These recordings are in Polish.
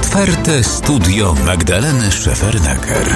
Ofertę Studio Magdaleny Szefernaker.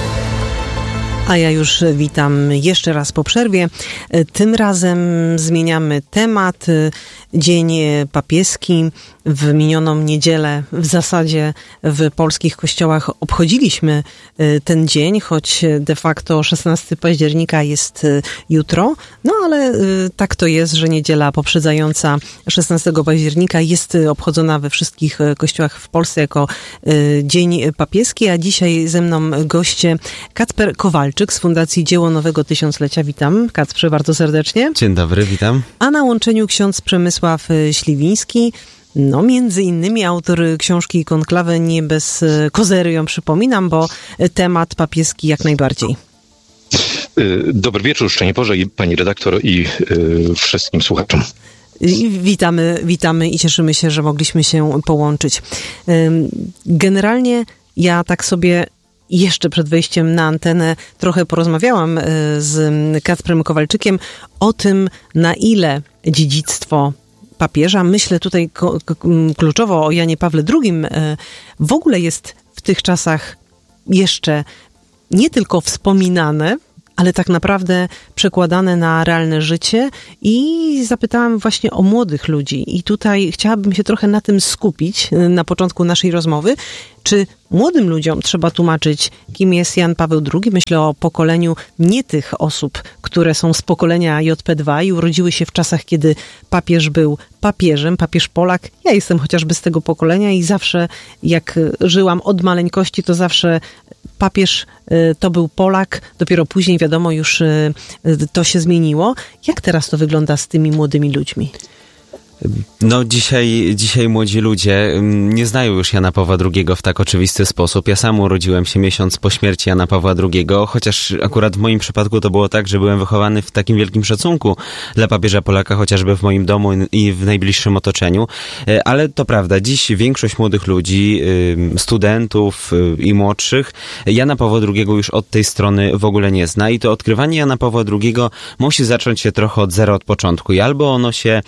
A ja już witam jeszcze raz po przerwie. Tym razem zmieniamy temat. Dzień papieski. W minioną niedzielę w zasadzie w polskich kościołach obchodziliśmy ten dzień, choć de facto 16 października jest jutro. No ale tak to jest, że niedziela poprzedzająca 16 października jest obchodzona we wszystkich kościołach w Polsce jako Dzień Papieski, a dzisiaj ze mną goście Kacper Kowalczyk z Fundacji Dzieło Nowego Tysiąclecia. Witam, Kacprze, bardzo serdecznie. Dzień dobry, witam. A na łączeniu ksiądz Przemysław Śliwiński, no między innymi autor książki Konklawę, nie bez kozery ją przypominam, bo temat papieski jak najbardziej. Dobry wieczór, szczęść Boże, i pani redaktor, i wszystkim słuchaczom. Witamy i cieszymy się, że mogliśmy się połączyć. Generalnie ja tak sobie jeszcze przed wejściem na antenę trochę porozmawiałam z Kacprem Kowalczykiem o tym, na ile dziedzictwo papieża, myślę tutaj kluczowo o Janie Pawle II, w ogóle jest w tych czasach jeszcze nie tylko wspominane, ale tak naprawdę przekładane na realne życie, i zapytałam właśnie o młodych ludzi. I tutaj chciałabym się trochę na tym skupić na początku naszej rozmowy. Czy młodym ludziom trzeba tłumaczyć, kim jest Jan Paweł II? Myślę o pokoleniu nie tych osób, które są z pokolenia JP2 i urodziły się w czasach, kiedy papież był papieżem, papież Polak. Ja jestem chociażby z tego pokolenia i zawsze, jak żyłam od maleńkości, to zawsze papież to był Polak. Dopiero później, wiadomo, już to się zmieniło. Jak teraz to wygląda z tymi młodymi ludźmi? No dzisiaj młodzi ludzie nie znają już Jana Pawła II w tak oczywisty sposób. Ja sam urodziłem się miesiąc po śmierci Jana Pawła II, chociaż akurat w moim przypadku to było tak, że byłem wychowany w takim wielkim szacunku dla papieża Polaka, chociażby w moim domu i w najbliższym otoczeniu. Ale to prawda, dziś większość młodych ludzi, studentów i młodszych, Jana Pawła II już od tej strony w ogóle nie zna, i to odkrywanie Jana Pawła II musi zacząć się trochę od zera, od początku. I albo ono się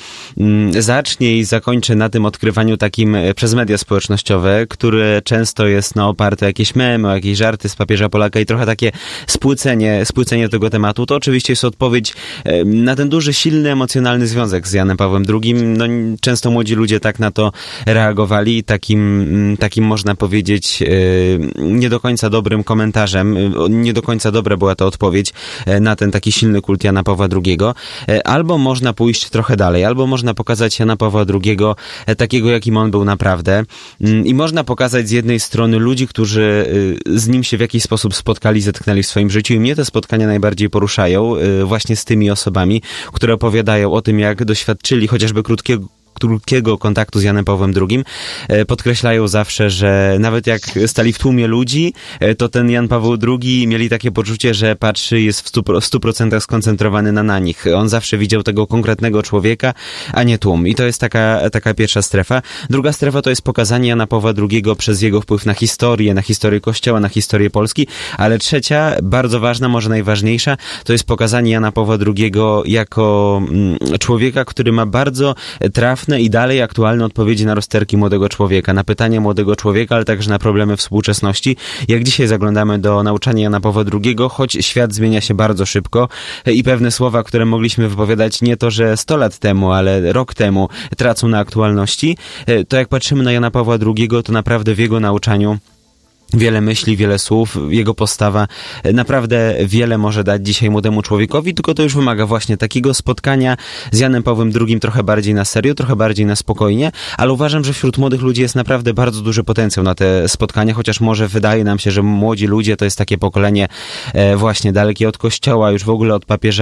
zacznie i zakończy na tym odkrywaniu takim przez media społecznościowe, które często jest oparte o jakieś memy, o jakieś żarty z papieża Polaka i trochę takie spłycenie tego tematu. To oczywiście jest odpowiedź na ten duży, silny, emocjonalny związek z Janem Pawłem II. No, często młodzi ludzie tak na to reagowali, takim można powiedzieć nie do końca dobrym komentarzem, nie do końca dobra była to odpowiedź na ten taki silny kult Jana Pawła II. Albo można pójść trochę dalej, albo można pokazać Jana Pawła II takiego, jakim on był naprawdę. I można pokazać z jednej strony ludzi, którzy z nim się w jakiś sposób spotkali, zetknęli w swoim życiu, i mnie te spotkania najbardziej poruszają właśnie z tymi osobami, które opowiadają o tym, jak doświadczyli chociażby krótkiego kontaktu z Janem Pawłem II, podkreślają zawsze, że nawet jak stali w tłumie ludzi, to ten Jan Paweł II mieli takie poczucie, że patrzy, jest w 100% skoncentrowany na nich. On zawsze widział tego konkretnego człowieka, a nie tłum. I to jest taka pierwsza strefa. Druga strefa to jest pokazanie Jana Pawła II przez jego wpływ na historię Kościoła, na historię Polski, ale trzecia, bardzo ważna, może najważniejsza, to jest pokazanie Jana Pawła II jako człowieka, który ma bardzo trafne i dalej aktualne odpowiedzi na rozterki młodego człowieka, na pytania młodego człowieka, ale także na problemy współczesności. Jak dzisiaj zaglądamy do nauczania Jana Pawła II, choć świat zmienia się bardzo szybko i pewne słowa, które mogliśmy wypowiadać nie to, że 100 lat temu, ale rok temu, tracą na aktualności, to jak patrzymy na Jana Pawła II, to naprawdę w jego nauczaniu wiele myśli, wiele słów, jego postawa naprawdę wiele może dać dzisiaj młodemu człowiekowi, tylko to już wymaga właśnie takiego spotkania z Janem Pawłem II trochę bardziej na serio, trochę bardziej na spokojnie, ale uważam, że wśród młodych ludzi jest naprawdę bardzo duży potencjał na te spotkania, chociaż może wydaje nam się, że młodzi ludzie to jest takie pokolenie właśnie dalekie od Kościoła, już w ogóle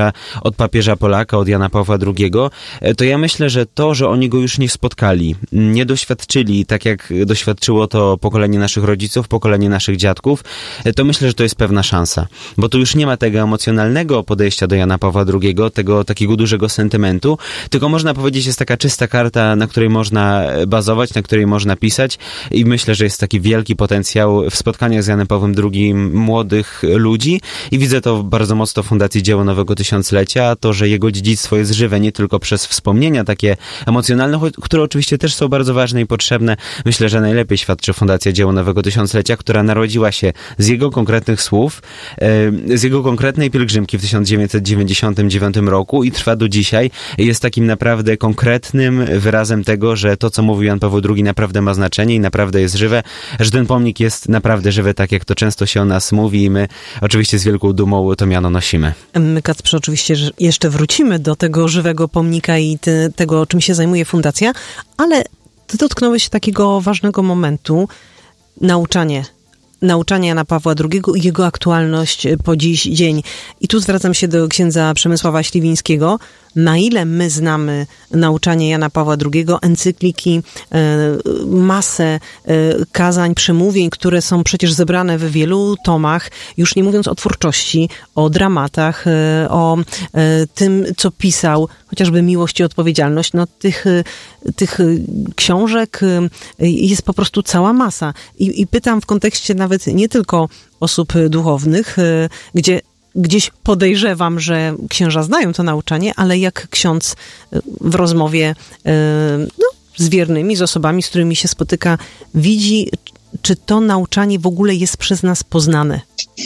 od papieża Polaka, od Jana Pawła II, to ja myślę, że to, że oni go już nie spotkali, nie doświadczyli, tak jak doświadczyło to pokolenie naszych rodziców, pokolenie przykładnie naszych dziadków, to myślę, że to jest pewna szansa. Bo tu już nie ma tego emocjonalnego podejścia do Jana Pawła II, tego takiego dużego sentymentu, tylko można powiedzieć, jest taka czysta karta, na której można bazować, na której można pisać i myślę, że jest taki wielki potencjał w spotkaniach z Janem Pawłem II młodych ludzi i widzę to bardzo mocno w Fundacji Dzieło Nowego Tysiąclecia, to, że jego dziedzictwo jest żywe nie tylko przez wspomnienia takie emocjonalne, które oczywiście też są bardzo ważne i potrzebne. Myślę, że najlepiej świadczy Fundacja Dzieło Nowego Tysiąclecia, która narodziła się z jego konkretnych słów, z jego konkretnej pielgrzymki w 1999 roku i trwa do dzisiaj. Jest takim naprawdę konkretnym wyrazem tego, że to, co mówił Jan Paweł II, naprawdę ma znaczenie i naprawdę jest żywe, że ten pomnik jest naprawdę żywy, tak jak to często się o nas mówi i my oczywiście z wielką dumą to miano nosimy. My, Kacprze, oczywiście jeszcze wrócimy do tego żywego pomnika i tego, czym się zajmuje fundacja, ale ty dotknąłeś takiego ważnego momentu, nauczanie Jana Pawła II i jego aktualność po dziś dzień. I tu zwracam się do księdza Przemysława Śliwińskiego. Na ile my znamy nauczanie Jana Pawła II, encykliki, masę kazań, przemówień, które są przecież zebrane w wielu tomach, już nie mówiąc o twórczości, o dramatach, o tym, co pisał, chociażby Miłość i Odpowiedzialność. No, tych książek jest po prostu cała masa. I pytam w kontekście nawet nie tylko osób duchownych, gdzie gdzieś podejrzewam, że księża znają to nauczanie, ale jak ksiądz w rozmowie z wiernymi, z osobami, z którymi się spotyka, widzi, czy to nauczanie w ogóle jest przez nas poznane?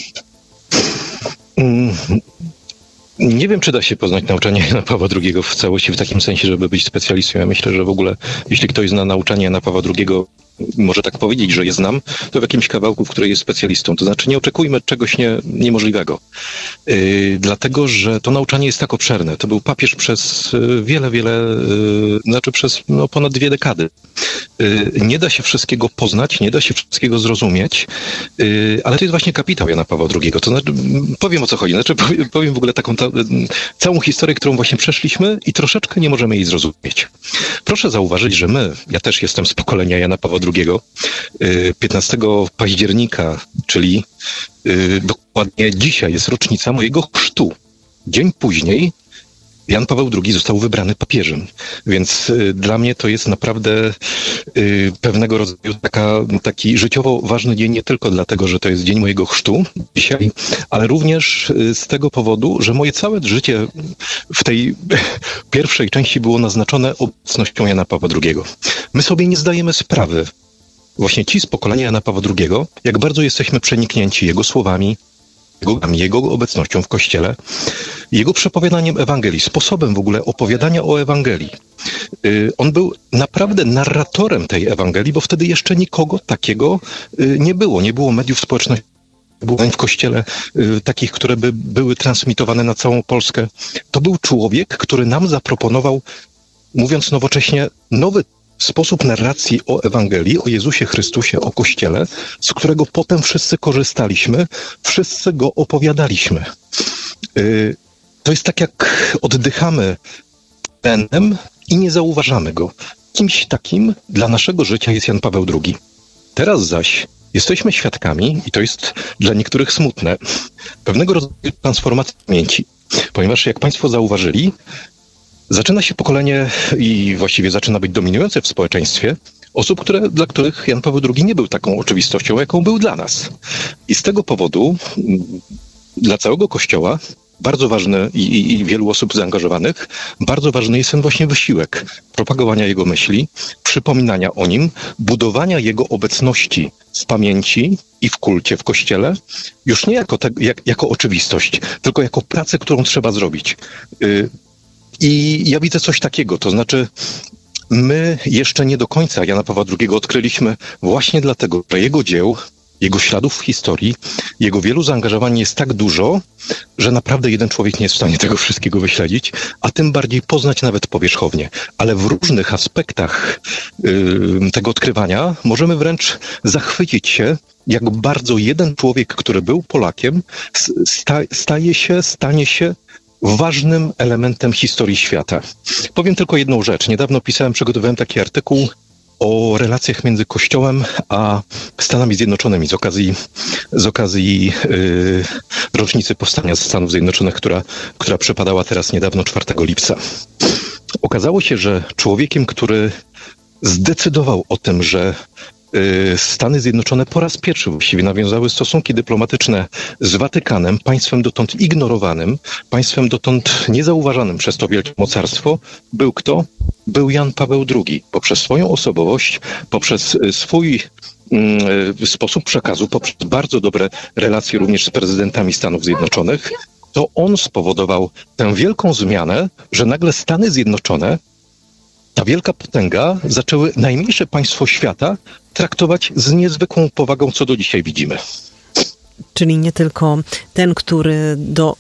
Nie wiem, czy da się poznać nauczanie Jana Pawła II w całości, w takim sensie, żeby być specjalistą. Ja myślę, że w ogóle, jeśli ktoś zna nauczanie Jana Pawła II, może tak powiedzieć, że je znam, to w jakimś kawałku, w której jest specjalistą. To znaczy nie oczekujmy czegoś niemożliwego. Dlatego, że to nauczanie jest tak obszerne. To był papież przez przez ponad 2 dekady. Nie da się wszystkiego poznać, nie da się wszystkiego zrozumieć, ale to jest właśnie kapitał Jana Pawła II. To znaczy, powiem o co chodzi. Powiem w ogóle taką całą historię, którą właśnie przeszliśmy i troszeczkę nie możemy jej zrozumieć. Proszę zauważyć, że ja też jestem z pokolenia Jana Pawła II. 15 października, czyli dokładnie dzisiaj jest rocznica mojego chrztu. Dzień później Jan Paweł II został wybrany papieżem, więc dla mnie to jest naprawdę pewnego rodzaju taki życiowo ważny dzień, nie tylko dlatego, że to jest dzień mojego chrztu dzisiaj, ale również z tego powodu, że moje całe życie w tej pierwszej części było naznaczone obecnością Jana Pawła II. My sobie nie zdajemy sprawy, właśnie ci z pokolenia Jana Pawła II, jak bardzo jesteśmy przeniknięci jego słowami, jego obecnością w Kościele, jego przepowiadaniem Ewangelii, sposobem w ogóle opowiadania o Ewangelii. On był naprawdę narratorem tej Ewangelii, bo wtedy jeszcze nikogo takiego nie było. Nie było mediów społecznościowych, nie było w Kościele takich, które by były transmitowane na całą Polskę. To był człowiek, który nam zaproponował, mówiąc nowocześnie, nowy sposób narracji o Ewangelii, o Jezusie Chrystusie, o Kościele, z którego potem wszyscy korzystaliśmy, wszyscy go opowiadaliśmy. To jest tak, jak oddychamy tlenem i nie zauważamy go. Kimś takim dla naszego życia jest Jan Paweł II. Teraz zaś jesteśmy świadkami, i to jest dla niektórych smutne, pewnego rodzaju transformacji pamięci. Ponieważ, jak Państwo zauważyli, zaczyna się pokolenie i właściwie zaczyna być dominujące w społeczeństwie osób, dla których Jan Paweł II nie był taką oczywistością, jaką był dla nas. I z tego powodu dla całego Kościoła bardzo ważny i wielu osób zaangażowanych, bardzo ważny jest ten właśnie wysiłek propagowania jego myśli, przypominania o nim, budowania jego obecności w pamięci i w kulcie w Kościele, już nie jako oczywistość, tylko jako pracę, którą trzeba zrobić. I ja widzę coś takiego, to znaczy my jeszcze nie do końca Jana Pawła II odkryliśmy właśnie dlatego, że jego dzieł, jego śladów w historii, jego wielu zaangażowań jest tak dużo, że naprawdę jeden człowiek nie jest w stanie tego wszystkiego wyśledzić, a tym bardziej poznać nawet powierzchownie. Ale w różnych aspektach tego odkrywania możemy wręcz zachwycić się, jak bardzo jeden człowiek, który był Polakiem, stanie się ważnym elementem historii świata. Powiem tylko jedną rzecz. Niedawno przygotowałem taki artykuł o relacjach między Kościołem a Stanami Zjednoczonymi z okazji rocznicy powstania Stanów Zjednoczonych, która przypadała teraz niedawno 4 lipca. Okazało się, że człowiekiem, który zdecydował o tym, że Stany Zjednoczone po raz pierwszy właściwie nawiązały stosunki dyplomatyczne z Watykanem, państwem dotąd ignorowanym, państwem dotąd niezauważanym przez to wielkie mocarstwo, był kto? Był Jan Paweł II. Poprzez swoją osobowość, poprzez swój sposób przekazu, poprzez bardzo dobre relacje również z prezydentami Stanów Zjednoczonych, to on spowodował tę wielką zmianę, że nagle Stany Zjednoczone, ta wielka potęga, zaczęły najmniejsze państwo świata traktować z niezwykłą powagą, co do dzisiaj widzimy. Czyli nie tylko ten, który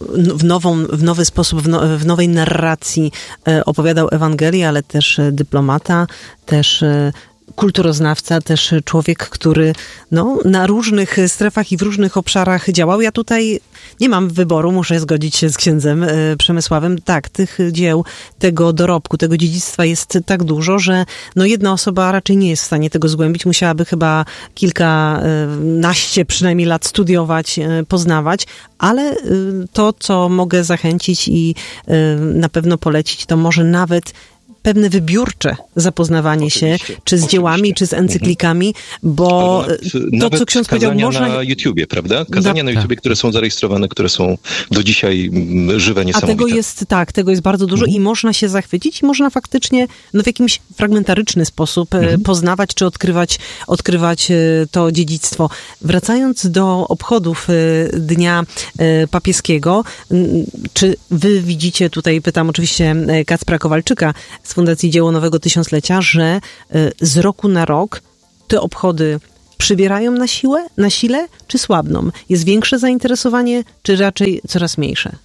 w nowy sposób, w nowej narracji opowiadał Ewangelię, ale też dyplomata, też kulturoznawca, też człowiek, który na różnych strefach i w różnych obszarach działał. Ja tutaj nie mam wyboru, muszę zgodzić się z księdzem Przemysławem. Tak, tych dzieł, tego dorobku, tego dziedzictwa jest tak dużo, że jedna osoba raczej nie jest w stanie tego zgłębić. Musiałaby chyba kilkanaście przynajmniej lat studiować, poznawać, ale to, co mogę zachęcić i na pewno polecić, to może nawet pewne wybiórcze zapoznawanie się, czy z dziełami, czy z encyklikami, bo to, co ksiądz powiedział, można... na YouTubie, prawda? Kazania na YouTubie, które są zarejestrowane, które są do dzisiaj żywe, niesamowite. A tego jest bardzo dużo i można się zachwycić i można faktycznie w jakimś fragmentaryczny sposób poznawać, czy odkrywać to dziedzictwo. Wracając do obchodów Dnia Papieskiego, czy wy widzicie, tutaj pytam oczywiście Kacpra Kowalczyka z Fundacji Dzieło Nowego Tysiąclecia, że z roku na rok te obchody przybierają na sile, czy słabną? Jest większe zainteresowanie, czy raczej coraz mniejsze?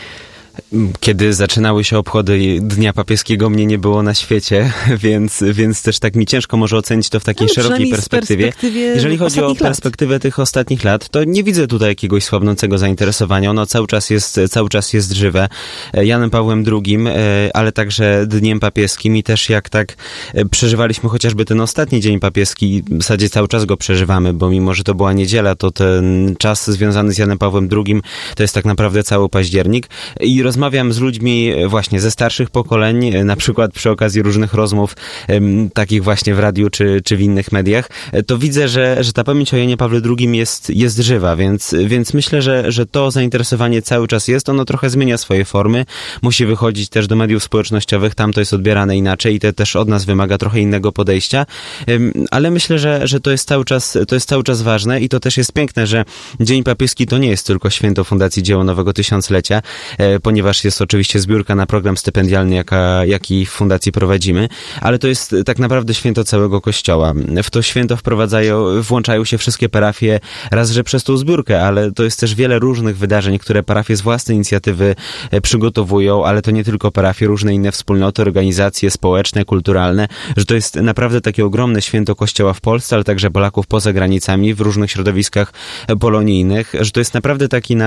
Kiedy zaczynały się obchody Dnia Papieskiego, mnie nie było na świecie, więc też tak mi ciężko może ocenić to w takiej szerokiej perspektywie. Jeżeli chodzi o perspektywę tych ostatnich lat, to nie widzę tutaj jakiegoś słabnącego zainteresowania. Ono cały czas jest żywe. Janem Pawłem II, ale także Dniem Papieskim i też jak tak przeżywaliśmy chociażby ten ostatni Dzień Papieski, w zasadzie cały czas go przeżywamy, bo mimo, że to była niedziela, to ten czas związany z Janem Pawłem II to jest tak naprawdę cały październik. I rozmawiam z ludźmi właśnie ze starszych pokoleń, na przykład przy okazji różnych rozmów takich właśnie w radiu czy w innych mediach, to widzę, że ta pamięć o Janie Pawle II jest żywa, więc myślę, że to zainteresowanie cały czas jest. Ono trochę zmienia swoje formy, musi wychodzić też do mediów społecznościowych, tam to jest odbierane inaczej i to też od nas wymaga trochę innego podejścia, ale myślę, że to jest cały czas ważne i to też jest piękne, że Dzień Papieski to nie jest tylko święto Fundacji Dzieło Nowego Tysiąclecia, ponieważ jest oczywiście zbiórka na program stypendialny, jaki w fundacji prowadzimy, ale to jest tak naprawdę święto całego Kościoła. W to święto włączają się wszystkie parafie, raz, że przez tą zbiórkę, ale to jest też wiele różnych wydarzeń, które parafie z własnej inicjatywy przygotowują, ale to nie tylko parafie, różne inne wspólnoty, organizacje społeczne, kulturalne, że to jest naprawdę takie ogromne święto Kościoła w Polsce, ale także Polaków poza granicami, w różnych środowiskach polonijnych, że to jest naprawdę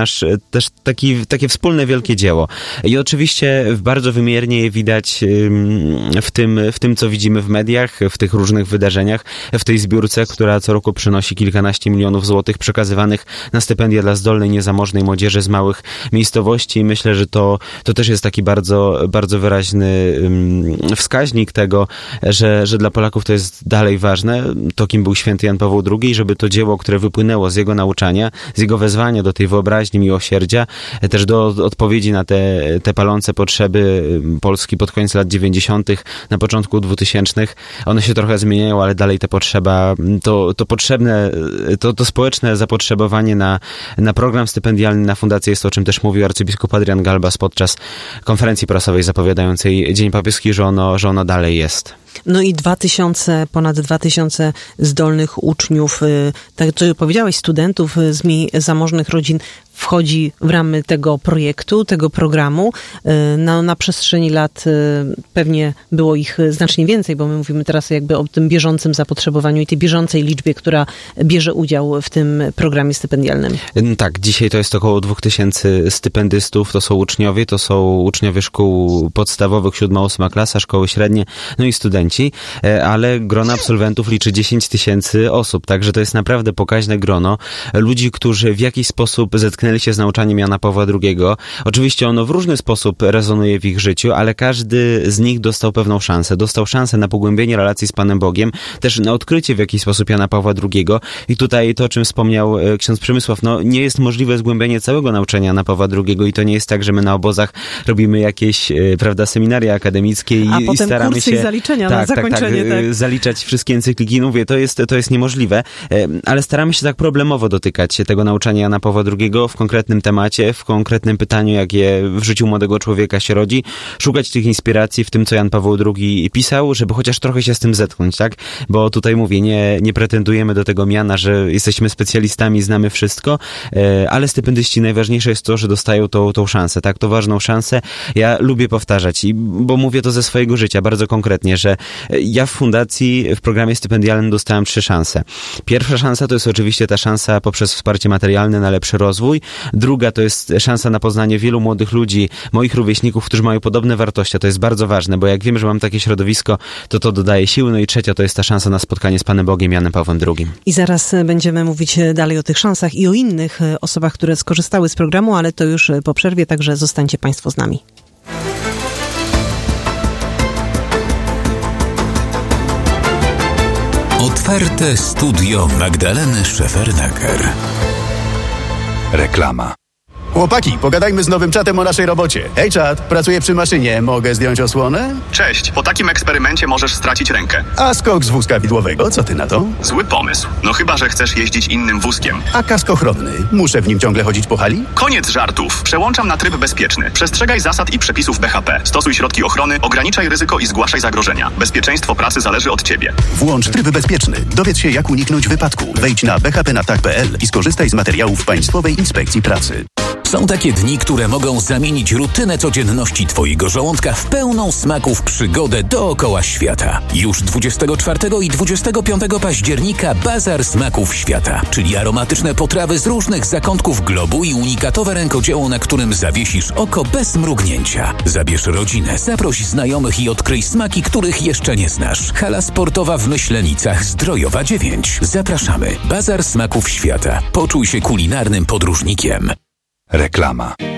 takie wspólne wielkie dzieło. I oczywiście bardzo wymiernie je widać w tym, co widzimy w mediach, w tych różnych wydarzeniach, w tej zbiórce, która co roku przynosi kilkanaście milionów złotych przekazywanych na stypendia dla zdolnej, niezamożnej młodzieży z małych miejscowości. I myślę, że to też jest taki bardzo, bardzo wyraźny wskaźnik tego, że dla Polaków to jest dalej ważne, to kim był święty Jan Paweł II, żeby to dzieło, które wypłynęło z jego nauczania, z jego wezwania do tej wyobraźni, miłosierdzia, też do odpowiedzi na te palące potrzeby Polski pod koniec lat 90., na początku 2000. One się trochę zmieniają, ale dalej ta potrzeba, to społeczne zapotrzebowanie na program stypendialny, na fundację jest to, o czym też mówił arcybiskup Adrian Galbas podczas konferencji prasowej zapowiadającej Dzień Papieski, że ono dalej jest. No i ponad 2000 zdolnych uczniów, tak jak powiedziałeś, studentów z mniej zamożnych rodzin wchodzi w ramy tego projektu, tego programu. Na przestrzeni lat pewnie było ich znacznie więcej, bo my mówimy teraz jakby o tym bieżącym zapotrzebowaniu i tej bieżącej liczbie, która bierze udział w tym programie stypendialnym. Tak, dzisiaj to jest około 2000 stypendystów, to są uczniowie szkół podstawowych, 7-8 klasa, szkoły średnie, no i studenci, ale grono absolwentów liczy 10 000 osób, także to jest naprawdę pokaźne grono ludzi, którzy w jakiś sposób zetknęli się z nauczaniem Jana Pawła II. Oczywiście ono w różny sposób rezonuje w ich życiu, ale każdy z nich dostał pewną szansę. Dostał szansę na pogłębienie relacji z Panem Bogiem, też na odkrycie w jakiś sposób Jana Pawła II. I tutaj to, o czym wspomniał ksiądz Przemysław, nie jest możliwe zgłębienie całego nauczania Jana Pawła II i to nie jest tak, że my na obozach robimy jakieś, seminaria akademickie i staramy się... i zaliczenia na zakończenie. Zaliczać wszystkie encykliki. Mówię, to jest niemożliwe, ale staramy się tak problemowo dotykać tego nauczania Jana Pawła II w konkretnym temacie, w konkretnym pytaniu, jakie w życiu młodego człowieka się rodzi, szukać tych inspiracji w tym, co Jan Paweł II pisał, żeby chociaż trochę się z tym zetknąć, tak? Bo tutaj mówię, nie pretendujemy do tego miana, że jesteśmy specjalistami, znamy wszystko, ale stypendyści najważniejsze jest to, że dostają tą szansę, tak? To ważną szansę. Ja lubię powtarzać, bo mówię to ze swojego życia bardzo konkretnie, że ja w fundacji, w programie stypendialnym dostałem 3 szanse. Pierwsza szansa to jest oczywiście ta szansa poprzez wsparcie materialne na lepszy rozwój. Druga to jest szansa na poznanie wielu młodych ludzi, moich rówieśników, którzy mają podobne wartości. To jest bardzo ważne, bo jak wiem, że mam takie środowisko, to dodaje siły. No i trzecia to jest ta szansa na spotkanie z Panem Bogiem, Janem Pawłem II. I zaraz będziemy mówić dalej o tych szansach i o innych osobach, które skorzystały z programu, ale to już po przerwie, także zostańcie Państwo z nami. Otwarte studio Magdaleny Szefernaker. Reklama. Chłopaki, pogadajmy z nowym czatem o naszej robocie. Hej czat, pracuję przy maszynie, mogę zdjąć osłonę? Cześć, po takim eksperymencie możesz stracić rękę. A skok z wózka widłowego, co ty na to? Zły pomysł. No chyba, że chcesz jeździć innym wózkiem. A kask ochronny, muszę w nim ciągle chodzić po hali? Koniec żartów. Przełączam na tryb bezpieczny. Przestrzegaj zasad i przepisów BHP. Stosuj środki ochrony, ograniczaj ryzyko i zgłaszaj zagrożenia. Bezpieczeństwo pracy zależy od ciebie. Włącz tryb bezpieczny. Dowiedz się, jak uniknąć wypadku. Wejdź na bhpnatak.pl i skorzystaj z materiałów Państwowej Inspekcji Pracy. Są takie dni, które mogą zamienić rutynę codzienności Twojego żołądka w pełną smaków przygodę dookoła świata. Już 24 i 25 października Bazar Smaków Świata, czyli aromatyczne potrawy z różnych zakątków globu i unikatowe rękodzieło, na którym zawiesisz oko bez mrugnięcia. Zabierz rodzinę, zaproś znajomych i odkryj smaki, których jeszcze nie znasz. Hala sportowa w Myślenicach, Zdrojowa 9. Zapraszamy. Bazar Smaków Świata. Poczuj się kulinarnym podróżnikiem. Reklama.